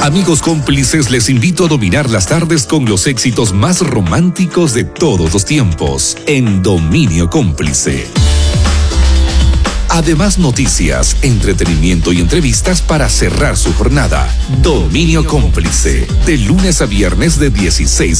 Amigos cómplices, les invito a dominar las tardes con los éxitos más románticos de todos los tiempos en Dominio Cómplice. Además, noticias, entretenimiento y entrevistas para cerrar su jornada. Dominio Cómplice, de lunes a viernes de 16